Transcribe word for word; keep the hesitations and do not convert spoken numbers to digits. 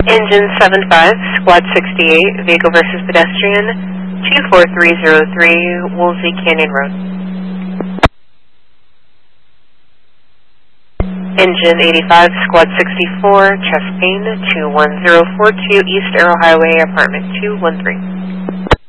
Engine seven five, Squad sixty-eight, Vehicle versus Pedestrian, two four three zero three, Woolsey Canyon Road. Engine eighty-five, Squad sixty-four, Chest Pain, two one zero four two, East Arrow Highway, Apartment two one three.